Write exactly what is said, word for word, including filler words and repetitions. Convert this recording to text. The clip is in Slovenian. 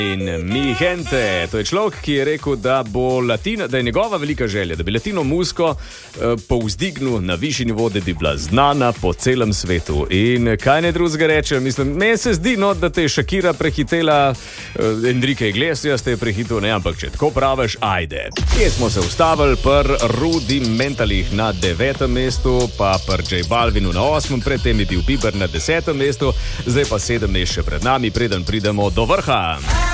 In mi gente, to je človek, ki je rekel, da, bo Latina, da je njegova velika želja, da bi latino muziko eh, povzdignil na višji nivo, da bi bila znana po celem svetu. In kaj ne drugega reče, mislim, meni se zdi, no, da te je Shakira prehitela, eh, Enrique Iglesias te je prehitil, ne, ampak če tako praviš, ajde. Kje smo se ustavili? Pri Rudimentalih na devetem mestu, pa pri J Balvinu na osmem, predtem je bil Bieber na desetem mestu, zdaj pa sedem mest še pred nami, preden pridemo do vrha.